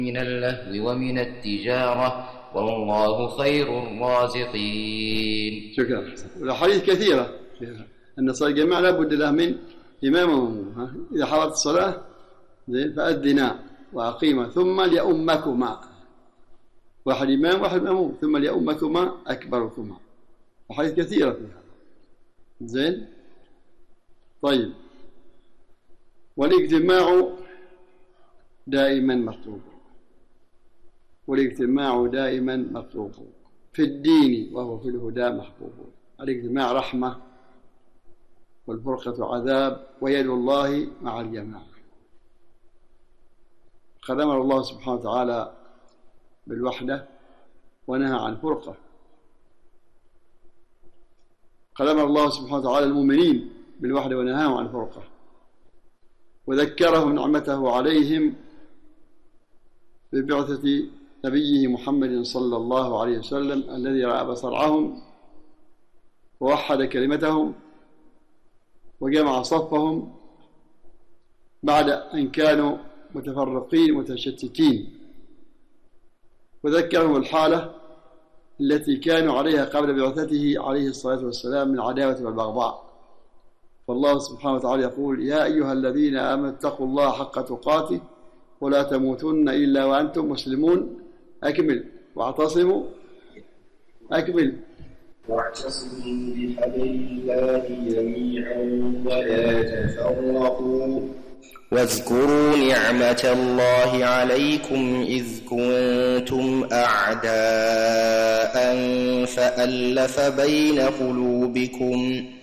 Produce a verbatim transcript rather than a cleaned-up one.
من اللهو ومن التجارة والله خير الرازقين. شكرا. الأحاديث كثيرة أن صلاة الجماعة لا بد له من إمام ومأموم. إذا حضرت الصلاة فأذنا وأقيما ثم ليؤمكما، واحد إمام واحد مأموم، ثم ليؤمكما أكبركما. أحاديث كثيرة فيها. زين. طيب، والاجتماع دائما مطلوب، والاجتماع دائما مطلوب في الدين وهو في الهدى محبوب. الاجتماع رحمة والفرقة عذاب ويد الله مع الجماعة. قد أمر الله سبحانه وتعالى بالوحدة ونهى عن فرقة. قد أمر الله سبحانه وتعالى المؤمنين بالوحدة ونهاهم عن فرقة، وذكرهم نعمته عليهم ببعثة نبيه محمد صلى الله عليه وسلم الذي رأى بصرعهم ووحد كلمتهم وجمع صفهم بعد أن كانوا متفرقين متشتتين، وذكرهم الحالة التي كانوا عليها قبل بعثته عليه الصلاة والسلام من عداوة والبغضاء. فالله سبحانه وتعالى يقول: يا أيها الذين آمنوا اتقوا الله حق تقاته ولا تموتن إلا وأنتم مسلمون. أكمل. واعتصموا. أكمل. واعتصموا بحبل الله جميعا ولا تفرقوا. واذكروا نعمة الله عليكم إذ كنتم أعداء فألف بين قلوبكم